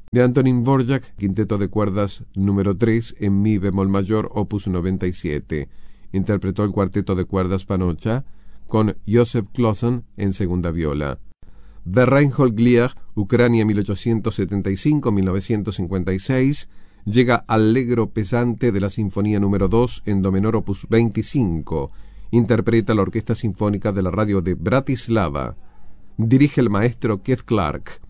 De Antonín Dvořák, quinteto de cuerdas número 3 en mi bemol mayor, opus 97. Interpretó el cuarteto de cuerdas Panocha con Joseph Clausen en segunda viola. De Reinhold Glier, Ucrania 1875-1956, llega Allegro pesante de la Sinfonía número 2 en do menor opus 25. Interpreta la Orquesta Sinfónica de la Radio de Bratislava. Dirige el maestro Keith Clark.